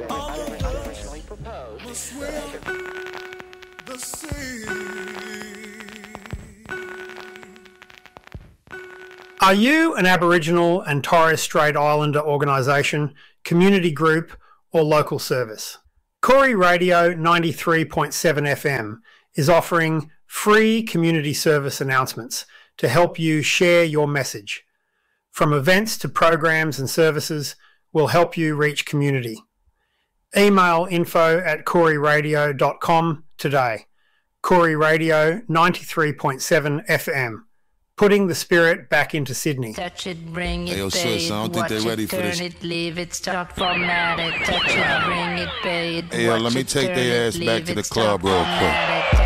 The sea. Are you an Aboriginal and Torres Strait Islander organisation, community group or local service? Corey Radio 93.7 FM is offering free community service announcements to help you share your message. From events to programs and services, we'll help you reach community. Email info@coreyradio.com today. Corey Radio 93.7 FM. Putting the spirit back into Sydney. Touch it, bring it, Hey, yo, pay sis, it, I don't think watch they ready it, for turn this. it, leave it, start format it, touch it, bring it, pay it, Hey, yo, watch let me it, take turn their it, ass back leave to it, the start club real quick. format it,